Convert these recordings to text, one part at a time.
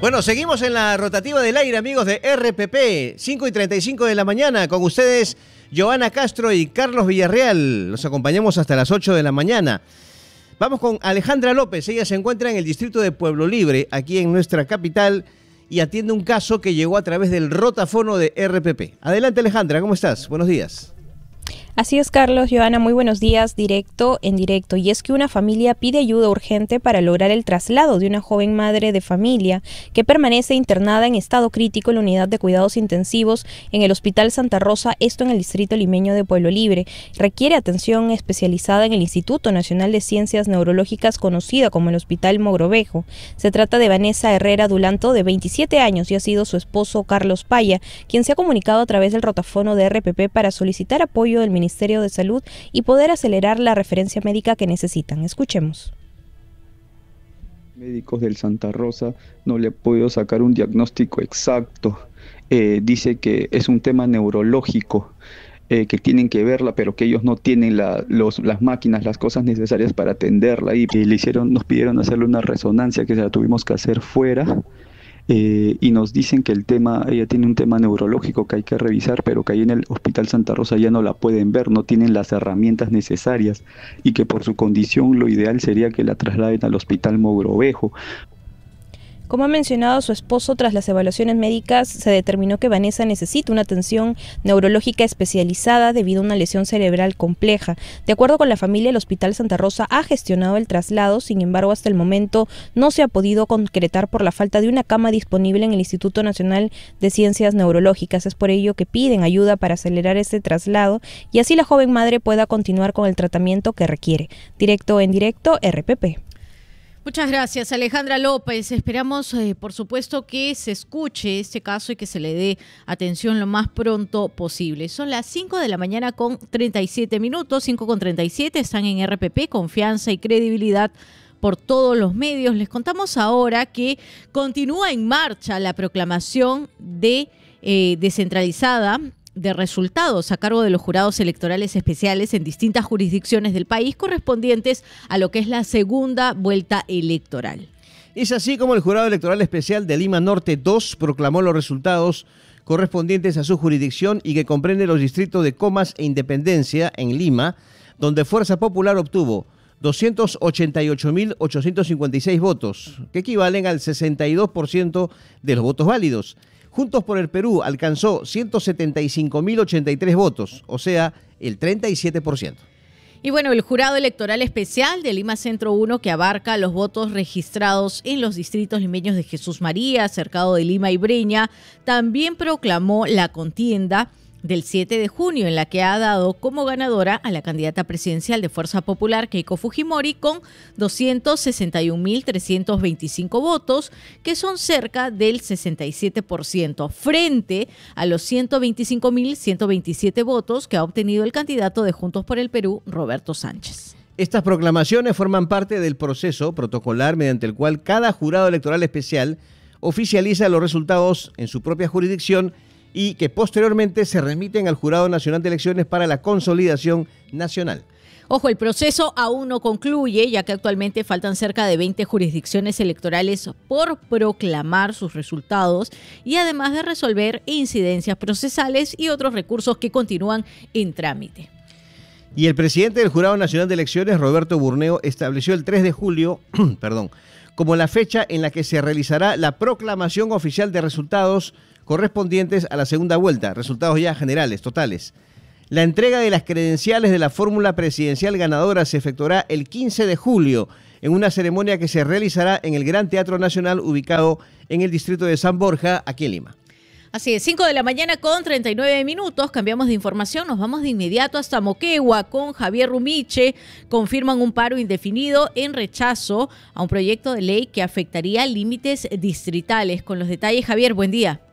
Bueno, seguimos en la rotativa del aire, amigos de RPP, 5:35 de la mañana, con ustedes Joana Castro y Carlos Villarreal. Los acompañamos hasta las 8 de la mañana. Vamos con Alejandra López, ella se encuentra en el distrito de Pueblo Libre, aquí en nuestra capital, y atiende un caso que llegó a través del rotafono de RPP. Adelante, Alejandra, ¿cómo estás? Buenos días. Así es, Carlos, Joana, muy buenos días, directo en directo. Y es que una familia pide ayuda urgente para lograr el traslado de una joven madre de familia que permanece internada en estado crítico en la unidad de cuidados intensivos en el Hospital Santa Rosa, esto en el distrito limeño de Pueblo Libre. Requiere atención especializada en el Instituto Nacional de Ciencias Neurológicas, conocida como el Hospital Mogrovejo. Se trata de Vanessa Herrera Dulanto, de 27 años, y ha sido su esposo Carlos Paya, quien se ha comunicado a través del rotafono de RPP para solicitar apoyo del Ministerio de Salud y poder acelerar la referencia médica que necesitan. Escuchemos. Médicos del Santa Rosa no le he podido sacar un diagnóstico exacto. Dice que es un tema neurológico, que tienen que verla, pero que ellos no tienen las máquinas, las cosas necesarias para atenderla. Y nos pidieron hacerle una resonancia que se la tuvimos que hacer fuera. Y nos dicen que ella tiene un tema neurológico que hay que revisar, pero que ahí en el Hospital Santa Rosa ya no la pueden ver, no tienen las herramientas necesarias, y que por su condición lo ideal sería que la trasladen al Hospital Mogrovejo. Como ha mencionado su esposo, tras las evaluaciones médicas se determinó que Vanessa necesita una atención neurológica especializada debido a una lesión cerebral compleja. De acuerdo con la familia, el Hospital Santa Rosa ha gestionado el traslado, sin embargo, hasta el momento no se ha podido concretar por la falta de una cama disponible en el Instituto Nacional de Ciencias Neurológicas. Es por ello que piden ayuda para acelerar este traslado y así la joven madre pueda continuar con el tratamiento que requiere. Directo en directo, RPP. Muchas gracias, Alejandra López. Esperamos, por supuesto, que se escuche este caso y que se le dé atención lo más pronto posible. Son las 5 de la mañana con 37 minutos, 5:37, están en RPP, confianza y credibilidad por todos los medios. Les contamos ahora que continúa en marcha la proclamación descentralizada de resultados a cargo de los jurados electorales especiales en distintas jurisdicciones del país correspondientes a lo que es la segunda vuelta electoral. Es así como el Jurado Electoral Especial de Lima Norte 2 proclamó los resultados correspondientes a su jurisdicción y que comprende los distritos de Comas e Independencia en Lima, donde Fuerza Popular obtuvo 288.856 votos, que equivalen al 62% de los votos válidos. Juntos por el Perú alcanzó 175.083 votos, o sea, el 37%. Y bueno, el Jurado Electoral Especial de Lima Centro 1, que abarca los votos registrados en los distritos limeños de Jesús María, Cercado de Lima y Breña, también proclamó la contienda del 7 de junio, en la que ha dado como ganadora a la candidata presidencial de Fuerza Popular, Keiko Fujimori, con 261.325 votos, que son cerca del 67%, frente a los 125.127 votos que ha obtenido el candidato de Juntos por el Perú, Roberto Sánchez. Estas proclamaciones forman parte del proceso protocolar mediante el cual cada jurado electoral especial oficializa los resultados en su propia jurisdicción y que posteriormente se remiten al Jurado Nacional de Elecciones para la consolidación nacional. Ojo, el proceso aún no concluye, ya que actualmente faltan cerca de 20 jurisdicciones electorales por proclamar sus resultados y además de resolver incidencias procesales y otros recursos que continúan en trámite. Y el presidente del Jurado Nacional de Elecciones, Roberto Burneo, estableció el 3 de julio como la fecha en la que se realizará la proclamación oficial de resultados correspondientes a la segunda vuelta, resultados ya generales, totales. La entrega de las credenciales de la fórmula presidencial ganadora se efectuará el 15 de julio en una ceremonia que se realizará en el Gran Teatro Nacional ubicado en el distrito de San Borja, aquí en Lima. Así es, 5 de la mañana con 39 minutos, cambiamos de información, nos vamos de inmediato hasta Moquegua con Javier Rumiche. Confirman un paro indefinido en rechazo a un proyecto de ley que afectaría límites distritales. Con los detalles, Javier, buen día.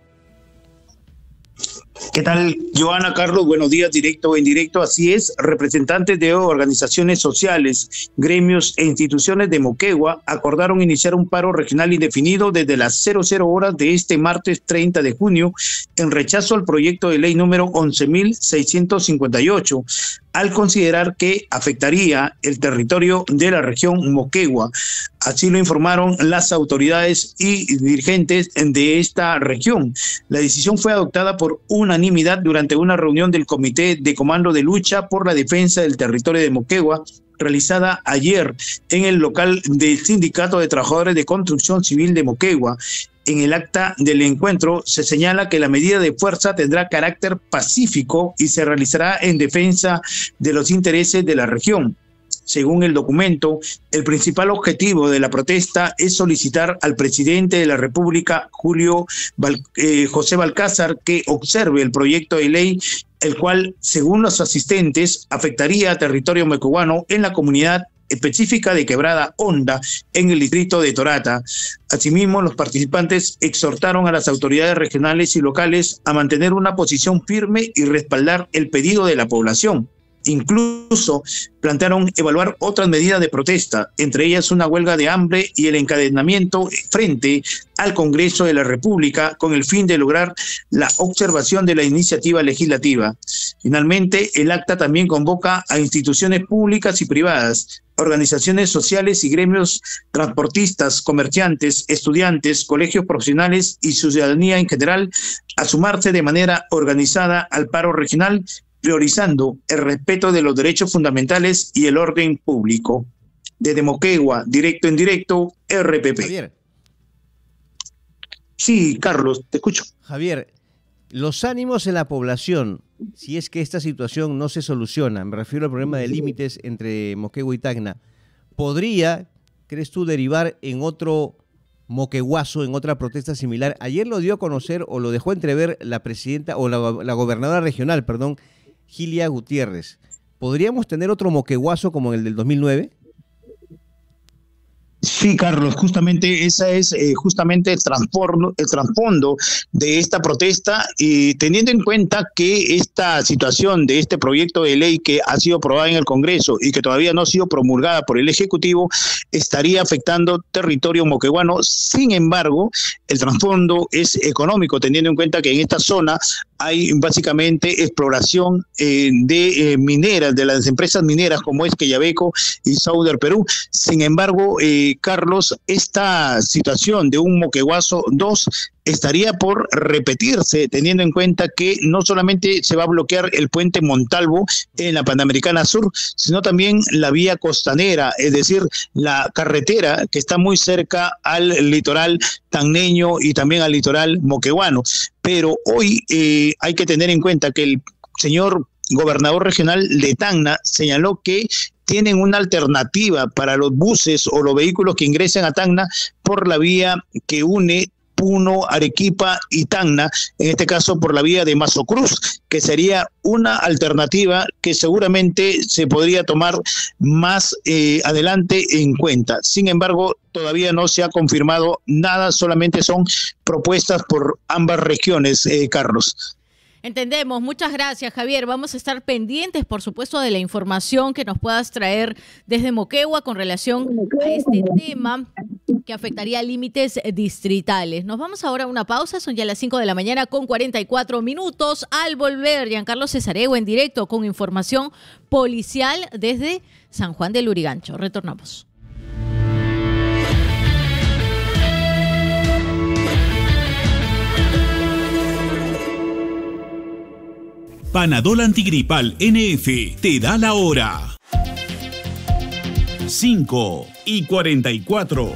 ¿Qué tal, Joana, Carlos? Buenos días, directo o indirecto. Así es, representantes de organizaciones sociales, gremios e instituciones de Moquegua acordaron iniciar un paro regional indefinido desde las 00 horas de este martes 30 de junio en rechazo al proyecto de ley número 11.658. al considerar que afectaría el territorio de la región Moquegua. Así lo informaron las autoridades y dirigentes de esta región. La decisión fue adoptada por unanimidad durante una reunión del Comité de Comando de Lucha por la Defensa del Territorio de Moquegua, realizada ayer en el local del Sindicato de Trabajadores de Construcción Civil de Moquegua. En el acta del encuentro se señala que la medida de fuerza tendrá carácter pacífico y se realizará en defensa de los intereses de la región. Según el documento, el principal objetivo de la protesta es solicitar al presidente de la República, José Balcázar, que observe el proyecto de ley, el cual, según los asistentes, afectaría a territorio moqueguano en la comunidad específica de Quebrada Honda, en el distrito de Torata. Asimismo, los participantes exhortaron a las autoridades regionales y locales a mantener una posición firme y respaldar el pedido de la población. Incluso plantearon evaluar otras medidas de protesta, entre ellas una huelga de hambre y el encadenamiento frente al Congreso de la República con el fin de lograr la observación de la iniciativa legislativa. Finalmente, el acta también convoca a instituciones públicas y privadas, organizaciones sociales y gremios transportistas, comerciantes, estudiantes, colegios profesionales y ciudadanía en general a sumarse de manera organizada al paro regional, priorizando el respeto de los derechos fundamentales y el orden público. Desde Moquegua, directo en directo, RPP. Javier. Sí, Carlos, te escucho. Javier, los ánimos en la población, si es que esta situación no se soluciona, me refiero al problema de límites entre Moquegua y Tacna, ¿podría, crees tú, derivar en otro moqueguazo, en otra protesta similar? Ayer lo dio a conocer o lo dejó entrever la presidenta o la gobernadora regional, Gilia Gutiérrez. ¿Podríamos tener otro moqueguazo como el del 2009? Sí, Carlos, justamente esa es justamente el trasfondo de esta protesta, y teniendo en cuenta que esta situación de este proyecto de ley que ha sido aprobada en el Congreso y que todavía no ha sido promulgada por el Ejecutivo estaría afectando territorio moqueguano. Sin embargo, el trasfondo es económico, teniendo en cuenta que en esta zona hay básicamente exploración de mineras, de las empresas mineras como es Quellaveco y Sauder Perú. Sin embargo, Carlos, esta situación de un Moqueguazo 2 estaría por repetirse, teniendo en cuenta que no solamente se va a bloquear el puente Montalvo en la Panamericana Sur, sino también la vía costanera, es decir, la carretera que está muy cerca al litoral tacneño y también al litoral moqueguano. Pero hoy hay que tener en cuenta que el señor gobernador regional de Tacna señaló que tienen una alternativa para los buses o los vehículos que ingresen a Tacna por la vía que une Puno, Arequipa y Tacna, en este caso por la vía de Mazocruz, que sería una alternativa que seguramente se podría tomar más adelante en cuenta. Sin embargo, todavía no se ha confirmado nada, solamente son propuestas por ambas regiones, Carlos. Entendemos. Muchas gracias, Javier. Vamos a estar pendientes, por supuesto, de la información que nos puedas traer desde Moquegua con relación a este tema que afectaría límites distritales. Nos vamos ahora a una pausa. Son ya las 5 de la mañana con 44 minutos. Al volver, Giancarlo Cesaregua en directo con información policial desde San Juan del Lurigancho. Retornamos. Panadol Antigripal NF te da la hora. 5:44.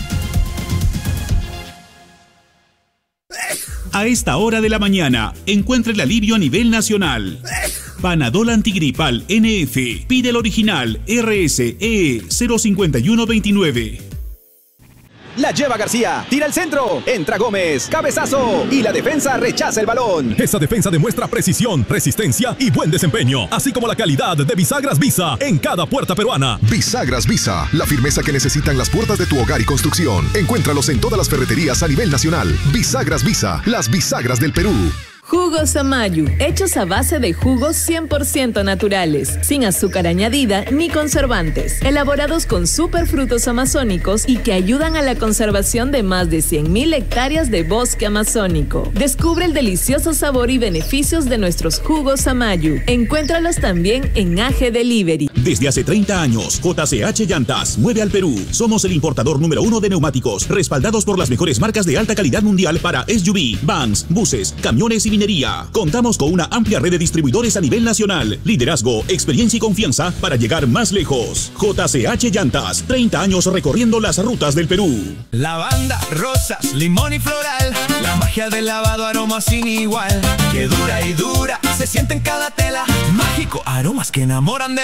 A esta hora de la mañana, encuentra el alivio a nivel nacional. Panadol Antigripal NF. Pide el original RSE 05129. La lleva García, tira al centro, entra Gómez, cabezazo y la defensa rechaza el balón. Esa defensa demuestra precisión, resistencia y buen desempeño, así como la calidad de bisagras Visa en cada puerta peruana. Bisagras Visa, la firmeza que necesitan las puertas de tu hogar y construcción. Encuéntralos en todas las ferreterías a nivel nacional. Bisagras Visa, las bisagras del Perú. Jugos Amayu, hechos a base de jugos 100% naturales, sin azúcar añadida ni conservantes, elaborados con superfrutos amazónicos y que ayudan a la conservación de más de 100.000 hectáreas de bosque amazónico. Descubre el delicioso sabor y beneficios de nuestros jugos Amayu. Encuéntralos también en AG Delivery. Desde hace 30 años, JCH Llantas mueve al Perú. Somos el importador número 1 de neumáticos, respaldados por las mejores marcas de alta calidad mundial para SUV, vans, buses, camiones y minería. Contamos con una amplia red de distribuidores a nivel nacional. Liderazgo, experiencia y confianza para llegar más lejos. JCH Llantas, 30 años recorriendo las rutas del Perú. Lavanda, rosas, limón y floral. La magia del lavado, aroma sin igual. Que dura y dura, se siente en cada tela. Mágico, aromas que enamoran de